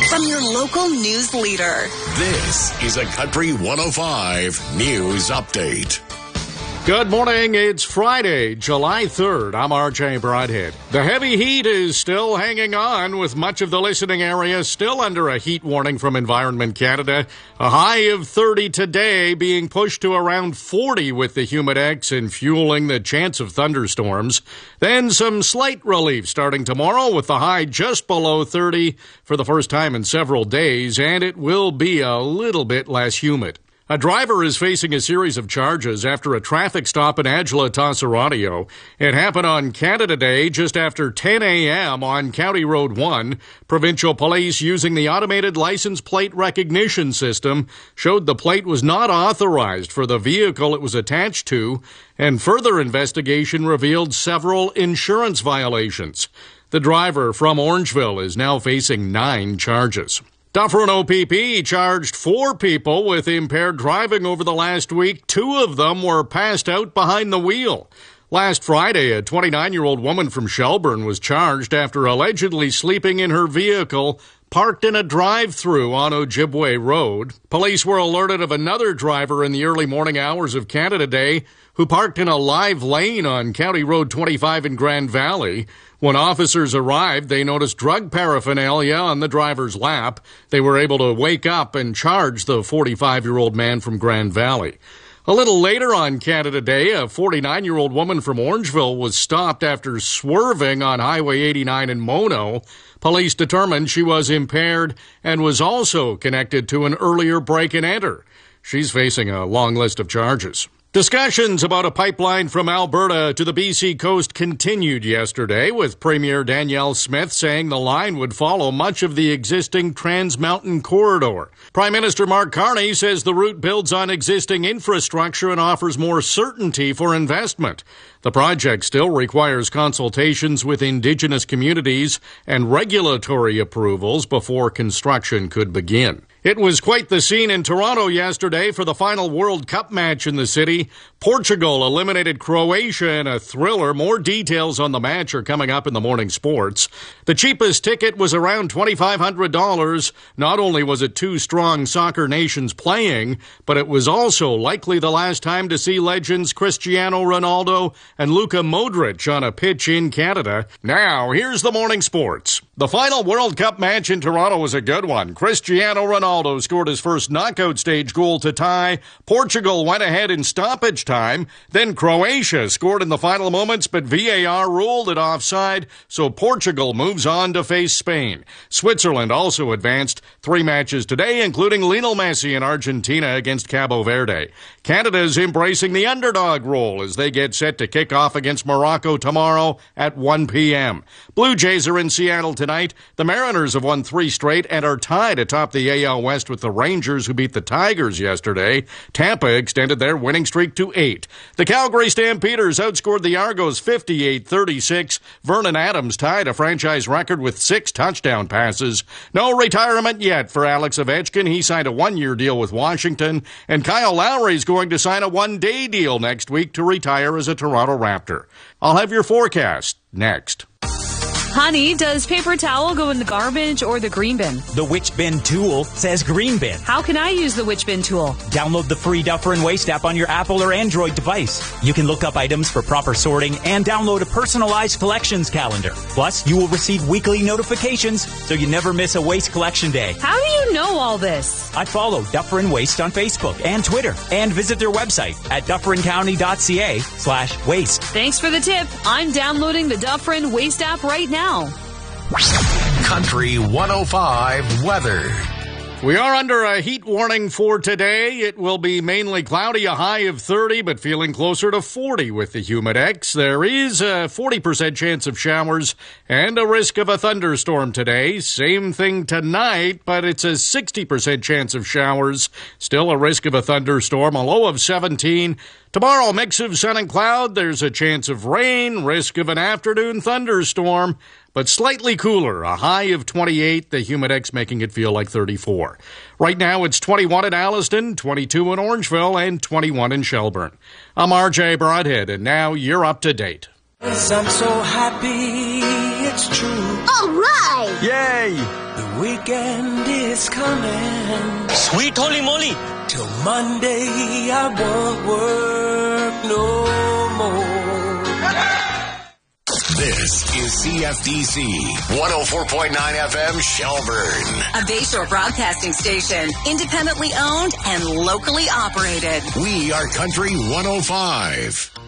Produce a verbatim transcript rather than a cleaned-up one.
from your local news leader. This is a Country one oh five News Update. Good morning. It's Friday, July third. I'm R J Broadhead. The heavy heat is still hanging on, with much of the listening area still under a heat warning from Environment Canada. A high of thirty today, being pushed to around forty with the Humidex and fueling the chance of thunderstorms. Then some slight relief starting tomorrow, with the high just below thirty for the first time in several days, and it will be a little bit less humid. A driver is facing a series of charges after a traffic stop in Angela Tosseradio. It happened on Canada Day just after ten a.m. on County Road one. Provincial police, using the automated license plate recognition system, showed the plate was not authorized for the vehicle it was attached to, and further investigation revealed several insurance violations. The driver from Orangeville is now facing nine charges. Dufferin O P P charged four people with impaired driving over the last week. Two of them were passed out behind the wheel. Last Friday, a twenty-nine-year-old woman from Shelburne was charged after allegedly sleeping in her vehicle parked in a drive-through on Ojibwe Road. Police were alerted of another driver in the early morning hours of Canada Day who parked in a live lane on County Road twenty-five in Grand Valley. When officers arrived, they noticed drug paraphernalia on the driver's lap. They were able to wake up and charge the forty-five-year-old man from Grand Valley. A little later on Canada Day, a forty-nine-year-old woman from Orangeville was stopped after swerving on Highway eighty-nine in Mono. Police determined she was impaired and was also connected to an earlier break-and-enter. She's facing a long list of charges. Discussions about a pipeline from Alberta to the B C coast continued yesterday, with Premier Danielle Smith saying the line would follow much of the existing Trans Mountain corridor. Prime Minister Mark Carney says the route builds on existing infrastructure and offers more certainty for investment. The project still requires consultations with Indigenous communities and regulatory approvals before construction could begin. It was quite the scene in Toronto yesterday for the final World Cup match in the city. Portugal eliminated Croatia in a thriller. More details on the match are coming up in the morning sports. The cheapest ticket was around twenty-five hundred dollars. Not only was it two strong soccer nations playing, but it was also likely the last time to see legends Cristiano Ronaldo and Luka Modric on a pitch in Canada. Now, here's the morning sports. The final World Cup match in Toronto was a good one. Cristiano Ronaldo scored his first knockout stage goal to tie. Portugal went ahead in stoppage time. Then Croatia scored in the final moments, but V A R ruled it offside, so Portugal moves on to face Spain. Switzerland also advanced three matches today, including Lionel Messi in Argentina against Cabo Verde. Canada's embracing the underdog role as they get set to kick off against Morocco tomorrow at one p.m. Blue Jays are in Seattle tonight. The Mariners have won three straight and are tied atop the A L West with the Rangers, who beat the Tigers yesterday. Tampa extended their winning streak to eight. The Calgary Stampeders outscored the Argos fifty-eight thirty-six. Vernon Adams tied a franchise record with six touchdown passes. No retirement yet for Alex Ovechkin. He signed a one-year deal with Washington. And Kyle Lowry is going to sign a one-day deal next week to retire as a Toronto Raptor. I'll have your forecast next. Honey, does paper towel go in the garbage or the green bin? The Which Bin tool says green bin. How can I use the Which Bin tool? Download the free Dufferin Waste app on your Apple or Android device. You can look up items for proper sorting and download a personalized collections calendar. Plus, you will receive weekly notifications so you never miss a waste collection day. How do you know all this? I follow Dufferin Waste on Facebook and Twitter and visit their website at dufferincounty.ca slash waste. Thanks for the tip. I'm downloading the Dufferin Waste app right now. Country one oh five weather. We are under a heat warning for today. It will be mainly cloudy, a high of thirty, but feeling closer to forty with the Humidex. There is a forty percent chance of showers and a risk of a thunderstorm today. Same thing tonight, but it's a sixty percent chance of showers. Still a risk of a thunderstorm, a low of seventeen. Tomorrow, mix of sun and cloud. There's a chance of rain, risk of an afternoon thunderstorm, but slightly cooler, a high of twenty-eight, the Humidex making it feel like thirty-four. Right now, it's twenty-one in Alliston, twenty-two in Orangeville, and twenty-one in Shelburne. I'm R J Broadhead, and now you're up to date. Yes, I'm so happy, it's true. All right! Yay! The weekend is coming. Sweet holy moly. Till Monday I won't work no more. This is C F D C one oh four point nine F M Shelburne. A Bayshore broadcasting station, independently owned and locally operated. We are Country one oh five.